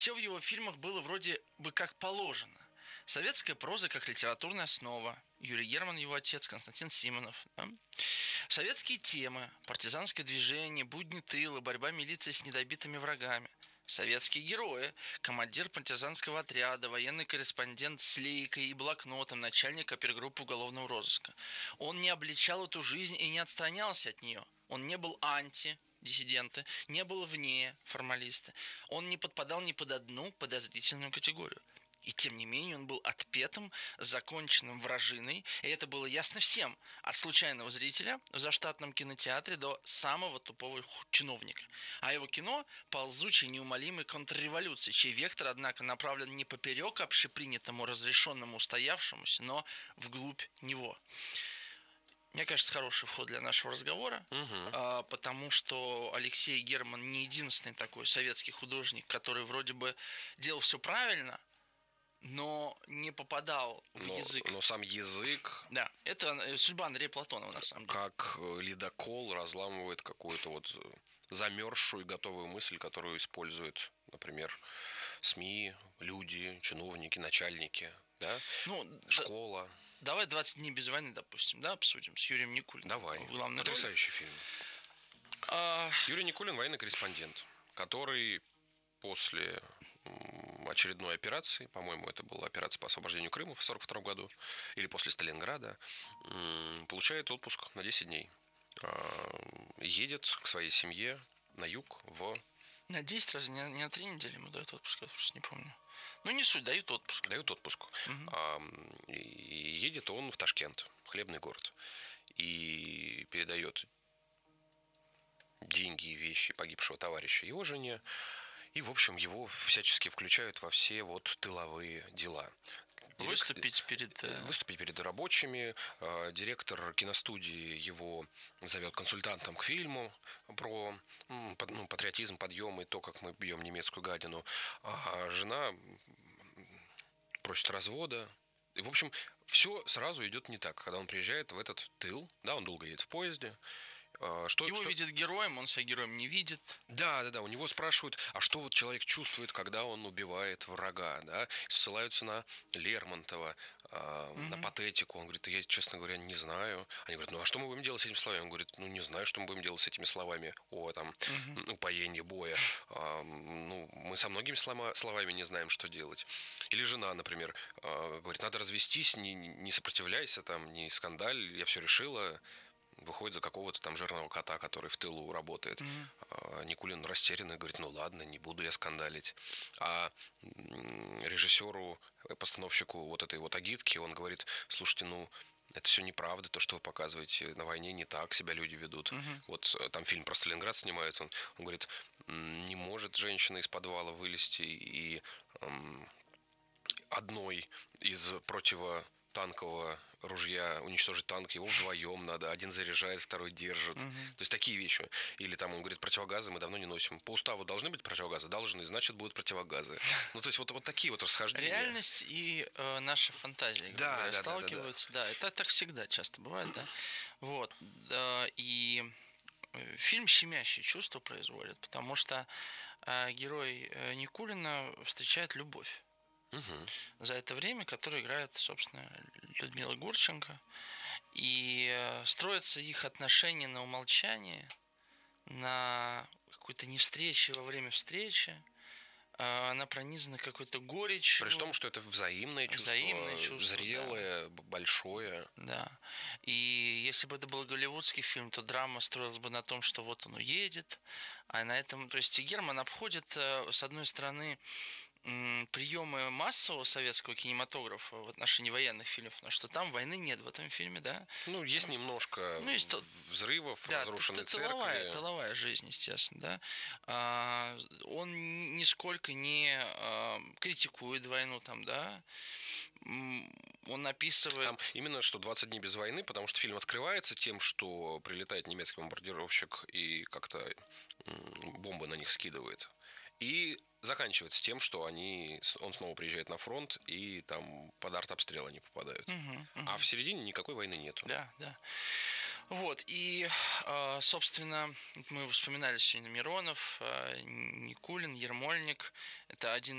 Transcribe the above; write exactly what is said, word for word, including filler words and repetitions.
Все в его фильмах было вроде бы как положено. Советская проза как литературная основа. Юрий Герман, его отец, Константин Симонов. Да? Советские темы, партизанское движение, будни тыла, борьба милиции с недобитыми врагами. Советские герои, командир партизанского отряда, военный корреспондент с лейкой и блокнотом, начальник опергруппы уголовного розыска. Он не обличал эту жизнь и не отстранялся от нее. Он не был анти, диссиденты, не был вне, формалисты. Он не подпадал ни под одну подозрительную категорию. И тем не менее он был отпетым, законченным вражиной, и это было ясно всем, от случайного зрителя в заштатном кинотеатре до самого тупого чиновника. А его кино – ползучей, неумолимой контрреволюции, чей вектор, однако, направлен не поперек общепринятому, разрешенному, устоявшемуся, но вглубь него. Мне кажется, хороший вход для нашего разговора, угу. а, потому что Алексей Герман не единственный такой советский художник, который вроде бы делал все правильно, но не попадал в но, язык. Но сам язык... Да, это судьба Андрея Платонова, на самом деле. Как ледокол разламывает какую-то вот замерзшую и готовую мысль, которую используют, например, СМИ, люди, чиновники, начальники, да? Ну, школа. Да, давай «двадцать дней без войны», допустим, да, обсудим с Юрием Никулиным. Давай, главной потрясающий роли. фильм. А... Юрий Никулин – военный корреспондент, который... После очередной операции, по-моему, это была операция по освобождению Крыма в сорок втором году, или после Сталинграда, получает отпуск на десять дней. Едет к своей семье на юг в... На десять разве? Не, не на три недели ему дают отпуск, я просто не помню. Ну, не суть, дают отпуск. Дают отпуск. Угу. И едет он в Ташкент, хлебный город, и передает деньги и вещи погибшего товарища его жене. И, в общем, его всячески включают во все вот тыловые дела. Выступить перед... Выступить перед рабочими. Директор киностудии его зовет консультантом к фильму про ну, патриотизм, подъем и то, как мы бьем немецкую гадину. А жена просит развода. И, в общем, все сразу идет не так. Когда он приезжает в этот тыл, да, он долго едет в поезде. Что, Его что... видит героем, он себя героем не видит. Да, да, да. У него спрашивают, а что вот человек чувствует, когда он убивает врага, да? Ссылаются на Лермонтова, э, mm-hmm. на патетику. Он говорит, я, честно говоря, не знаю. Они говорят, ну а что мы будем делать с этими словами? Он говорит, ну не знаю, что мы будем делать с этими словами о там mm-hmm. упоении боя. А, ну, мы со многими слова, словами не знаем, что делать. Или жена, например, э, говорит, надо развестись, не, не сопротивляйся, там, не скандаль, я все решила. Выходит за какого-то там жирного кота, который в тылу работает. Mm-hmm. А Никулин растерянный говорит, ну ладно, не буду я скандалить. А режиссеру, постановщику вот этой вот агитки, он говорит, слушайте, ну это все неправда, то, что вы показываете на войне, не так себя люди ведут. Mm-hmm. Вот там фильм про Сталинград снимают, он, он говорит, не может женщина из подвала вылезти и эм, одной из противо танкового ружья уничтожить танк, его вдвоем надо. Один заряжает, второй держит. Угу. То есть такие вещи. Или там он говорит, противогазы мы давно не носим. По уставу должны быть противогазы? Должны, значит, будут противогазы. Ну, то есть вот, вот такие вот расхождения. Реальность и э, наша фантазия да, говоря, да, сталкиваются. Да, да, да. да, это так всегда часто бывает, да. Вот. И фильм щемящее чувство производит, потому что э, герой э, Никулина встречает любовь. Угу. За это время, которое играет, собственно, Людмила Гурченко. И строятся их отношения на умолчании, на какой-то невстрече во время встречи. Она пронизана какой-то горечью. При том, что это взаимное чувство, взаимное чувство зрелое, да. большое. Да. И если бы это был голливудский фильм, то драма строилась бы на том, что вот он уедет. А на этом... То есть Герман обходит, с одной стороны, приемы массового советского кинематографа в отношении военных фильмов, потому что там войны нет в этом фильме, да. Ну, есть там, немножко ну, есть взрывов, да, разрушенной церкви. Тыловая, тыловая жизнь, естественно, да. А, он нисколько не а, критикует войну там, да. Он описывает... Там именно что «двадцать дней без войны», потому что фильм открывается тем, что прилетает немецкий бомбардировщик и как-то бомбы на них скидывает. И заканчивается тем, что они, он снова приезжает на фронт, и там под артобстрел они попадают. Uh-huh, uh-huh. А в середине никакой войны нету. Да, да. Вот, и, собственно, мы вспоминали сегодня Миронов, Никулин, Ермольник. Это один